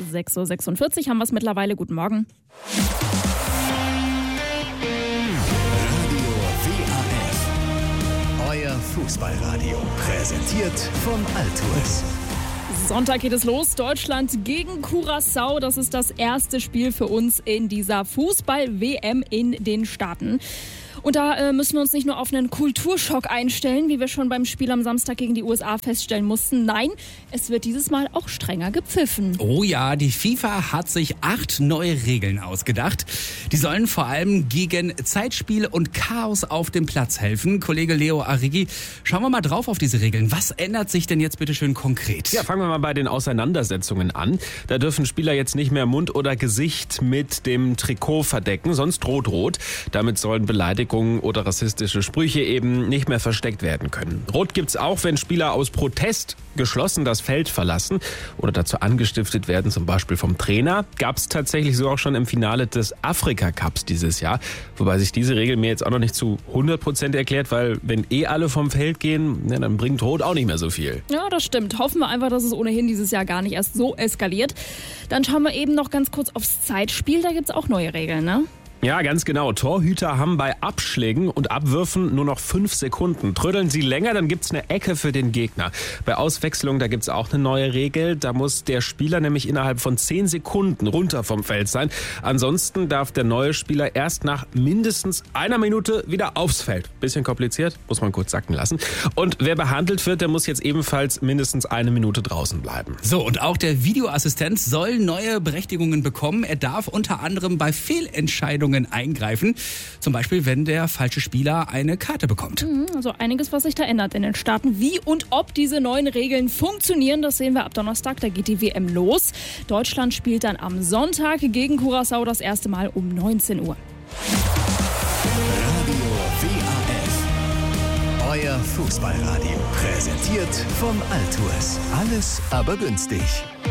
6.46 Uhr haben wir es mittlerweile. Guten Morgen. Euer Fußballradio, präsentiert von Altuis. Sonntag geht es los. Deutschland gegen Curaçao. Das ist das erste Spiel für uns in dieser Fußball-WM in den Staaten. Und da müssen wir uns nicht nur auf einen Kulturschock einstellen, wie wir schon beim Spiel am Samstag gegen die USA feststellen mussten. Nein, es wird dieses Mal auch strenger gepfiffen. Oh ja, die FIFA hat sich 8 neue Regeln ausgedacht. Die sollen vor allem gegen Zeitspiel und Chaos auf dem Platz helfen. Kollege Leo Arrighi, schauen wir mal drauf auf diese Regeln. Was ändert sich denn jetzt bitte schön konkret? Ja, fangen wir mal bei den Auseinandersetzungen an. Da dürfen Spieler jetzt nicht mehr Mund oder Gesicht mit dem Trikot verdecken, sonst droht rot. Damit sollen Beleidigungen oder rassistische Sprüche eben nicht mehr versteckt werden können. Rot gibt's auch, wenn Spieler aus Protest geschlossen das Feld verlassen oder dazu angestiftet werden, zum Beispiel vom Trainer. Gab's tatsächlich so auch schon im Finale des Afrika-Cups dieses Jahr. Wobei sich diese Regel mir jetzt auch noch nicht zu 100% erklärt, weil wenn alle vom Feld gehen, ja, dann bringt Rot auch nicht mehr so viel. Ja, das stimmt. Hoffen wir einfach, dass es ohnehin dieses Jahr gar nicht erst so eskaliert. Dann schauen wir eben noch ganz kurz aufs Zeitspiel. Da gibt's auch neue Regeln, ne? Ja, ganz genau. Torhüter haben bei Abschlägen und Abwürfen nur noch 5 Sekunden. Trödeln sie länger, dann gibt's eine Ecke für den Gegner. Bei Auswechslung, da gibt's auch eine neue Regel. Da muss der Spieler nämlich innerhalb von 10 Sekunden runter vom Feld sein. Ansonsten darf der neue Spieler erst nach mindestens 1 Minute wieder aufs Feld. Bisschen kompliziert, muss man kurz sacken lassen. Und wer behandelt wird, der muss jetzt ebenfalls mindestens 1 Minute draußen bleiben. So, und auch der Videoassistent soll neue Berechtigungen bekommen. Er darf unter anderem bei Fehlentscheidungen eingreifen. Zum Beispiel, wenn der falsche Spieler eine Karte bekommt. Also einiges, was sich da ändert in den Staaten. Wie und ob diese neuen Regeln funktionieren, das sehen wir ab Donnerstag. Da geht die WM los. Deutschland spielt dann am Sonntag gegen Curaçao das erste Mal um 19 Uhr. Radio WAF. Euer Fußballradio, präsentiert von Altuis. Alles aber günstig.